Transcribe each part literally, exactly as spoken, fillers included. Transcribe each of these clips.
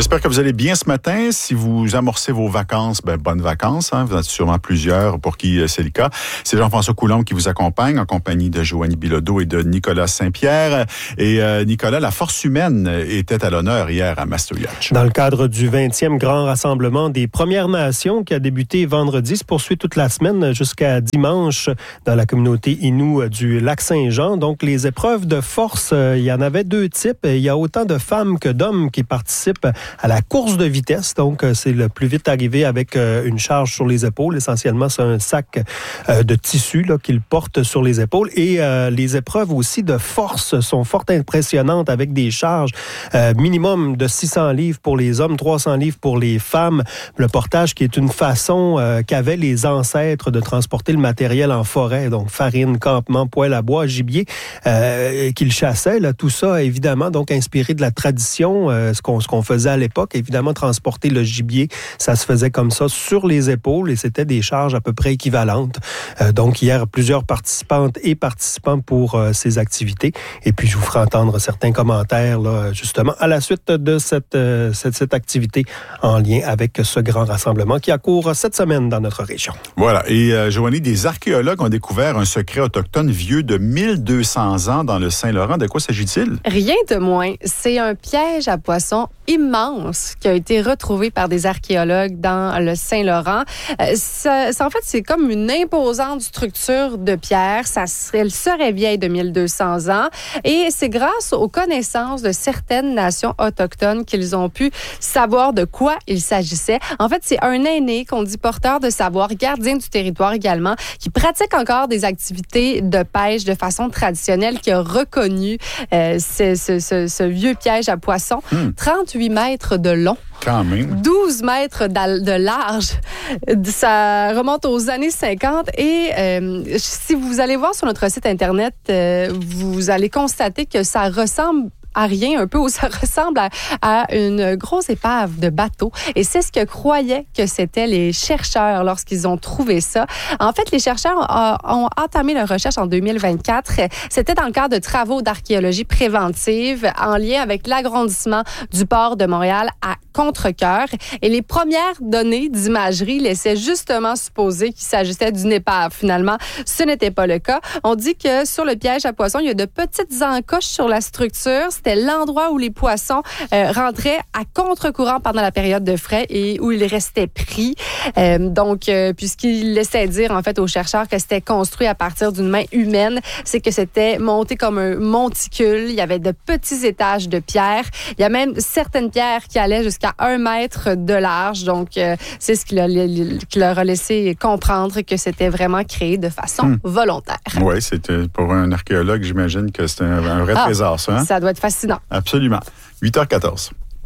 J'espère que vous allez bien ce matin. Si vous amorcez vos vacances, ben, bonnes vacances. Hein? Vous êtes sûrement plusieurs pour qui c'est le cas. C'est Jean-François Coulombe qui vous accompagne en compagnie de Joanie Bilodeau et de Nicolas Saint-Pierre. Et euh, Nicolas, la force humaine était à l'honneur hier à Mastojatch. Dans le cadre du vingtième grand rassemblement des Premières Nations qui a débuté vendredi, se poursuit toute la semaine jusqu'à dimanche dans la communauté Innu du Lac-Saint-Jean. Donc, les épreuves de force, euh, il y en avait deux types. Il y a autant de femmes que d'hommes qui participent à la course de vitesse. Donc, c'est le plus vite arrivé avec euh, une charge sur les épaules. Essentiellement, c'est un sac euh, de tissu là, qu'il porte sur les épaules. Et euh, les épreuves aussi de force sont fort impressionnantes avec des charges euh, minimum de six cents livres pour les hommes, trois cents livres pour les femmes. Le portage qui est une façon euh, qu'avaient les ancêtres de transporter le matériel en forêt. Donc, farine, campement, poêle à bois, gibier euh, qu'ils chassaient. Là, tout ça, évidemment, donc inspiré de la tradition, euh, ce qu'on, ce qu'on faisait à l'époque. Évidemment, transporter le gibier, ça se faisait comme ça sur les épaules et c'était des charges à peu près équivalentes. Euh, donc, hier, plusieurs participantes et participants pour euh, ces activités. Et puis, je vous ferai entendre certains commentaires, là, justement, à la suite de cette, euh, cette, cette activité en lien avec ce grand rassemblement qui a cours cette semaine dans notre région. Voilà. Et, euh, Joanie, des archéologues ont découvert un secret autochtone vieux de mille deux cents ans dans le Saint-Laurent. De quoi s'agit-il? Rien de moins. C'est un piège à poissons immense qui a été retrouvé par des archéologues dans le Saint-Laurent. Euh, ça, ça, en fait, c'est comme une imposante structure de pierre. Ça, elle serait vieille de mille deux cents ans. Et c'est grâce aux connaissances de certaines nations autochtones qu'ils ont pu savoir de quoi il s'agissait. En fait, c'est un aîné qu'on dit porteur de savoir, gardien du territoire également, qui pratique encore des activités de pêche de façon traditionnelle, qui a reconnu euh, ce, ce, ce, ce vieux piège à poissons. Hmm. trente-huit mètres de long. Quand même. douze mètres de large. Ça remonte aux années cinquante. Et euh, si vous allez voir sur notre site Internet, euh, vous allez constater que ça ressemble à rien, un peu où ça ressemble à, à une grosse épave de bateau. Et c'est ce que croyaient que c'était les chercheurs lorsqu'ils ont trouvé ça. En fait, les chercheurs ont, ont entamé leur recherche en deux mille vingt-quatre. C'était dans le cadre de travaux d'archéologie préventive en lien avec l'agrandissement du port de Montréal à Contrecœur. Et les premières données d'imagerie laissaient justement supposer qu'il s'agissait d'une épave. Finalement, ce n'était pas le cas. On dit que sur le piège à poissons, il y a de petites encoches sur la structure. C'était l'endroit où les poissons euh, rentraient à contre-courant pendant la période de frai et où ils restaient pris. Euh, donc, euh, puisqu'il laissait dire en fait aux chercheurs que c'était construit à partir d'une main humaine, c'est que c'était monté comme un monticule. Il y avait de petits étages de pierre. Il y a même certaines pierres qui allaient jusqu'à un mètre de large. Donc, euh, c'est ce qui leur, qui leur a laissé comprendre que c'était vraiment créé de façon hmm. volontaire. Oui, c'était pour un archéologue, j'imagine que c'était un, un vrai ah, trésor, ça. Hein? Ça doit être fascinant. Absolument. huit heures quatorze.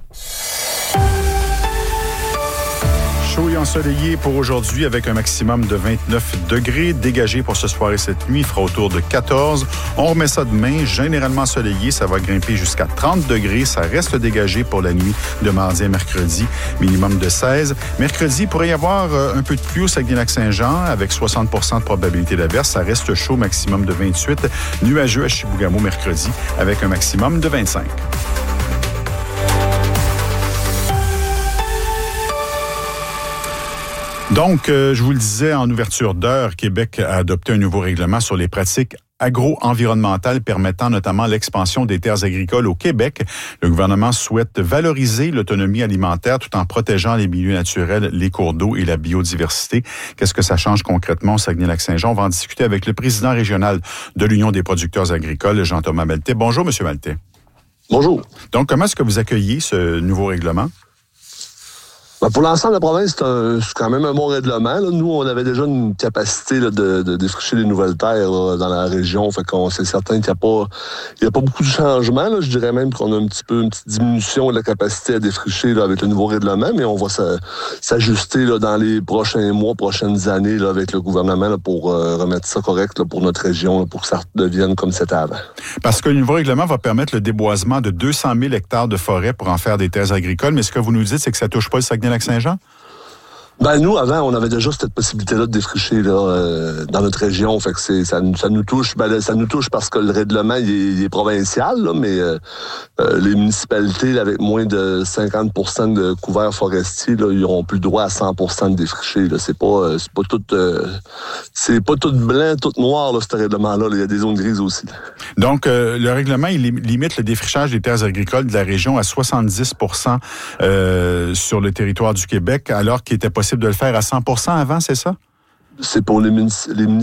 Chaud et ensoleillé pour aujourd'hui avec un maximum de vingt-neuf degrés. Dégagé pour ce soir et cette nuit, il fera autour de quatorze. On remet ça demain, généralement ensoleillé. Ça va grimper jusqu'à trente degrés. Ça reste dégagé pour la nuit de mardi à mercredi, minimum de seize. Mercredi, il pourrait y avoir un peu de pluie au Saguenay-Lac-Saint-Jean avec soixante pour cent de probabilité d'averse. Ça reste chaud, maximum de vingt-huit. Nuageux à Chibougamau mercredi avec un maximum de vingt-cinq. Donc, euh, je vous le disais en ouverture d'heure, Québec a adopté un nouveau règlement sur les pratiques agro-environnementales permettant notamment l'expansion des terres agricoles au Québec. Le gouvernement souhaite valoriser l'autonomie alimentaire tout en protégeant les milieux naturels, les cours d'eau et la biodiversité. Qu'est-ce que ça change concrètement au Saguenay-Lac-Saint-Jean? On va en discuter avec le président régional de l'Union des producteurs agricoles, Jean-Thomas Maltais. Bonjour, Monsieur Maltais. Bonjour. Donc, comment est-ce que vous accueillez ce nouveau règlement? Ben pour l'ensemble de la province, c'est, un, c'est quand même un bon règlement. Là. Nous, on avait déjà une capacité là, de, de défricher des nouvelles terres là, dans la région. Fait qu'on c'est certain qu'il n'y a pas, il y a pas beaucoup de changements. Là. Je dirais même qu'on a un petit peu une petite diminution de la capacité à défricher là, avec le nouveau règlement, mais on va sa, s'ajuster là, dans les prochains mois, prochaines années là, avec le gouvernement là, pour euh, remettre ça correct là, pour notre région, là, pour que ça devienne comme c'était avant. Parce que le nouveau règlement va permettre le déboisement de deux cent mille hectares de forêt pour en faire des terres agricoles. Mais ce que vous nous dites, c'est que ça ne touche pas le Saguenay-Lac-Saint-Jean? Ben nous, avant, on avait déjà cette possibilité-là de défricher là, euh, dans notre région. Fait que c'est, ça, ça nous touche. Ben, ça nous touche parce que le règlement il est, il est provincial, là, mais euh, euh, les municipalités là, avec moins de cinquante pour cent de couverts forestiers, là, ils n'auront plus le droit à cent pour cent de défricher. Là. C'est pas, euh, c'est pas tout, euh, c'est pas tout blanc, tout noir là, ce règlement-là. Là. Il y a des zones grises aussi. Là. Donc, euh, le règlement, il limite le défrichage des terres agricoles de la région à soixante-dix pour cent euh, sur le territoire du Québec, alors qu'il était possible de le faire à cent pour cent avant, c'est ça? C'est pour les, munici- les municipalités.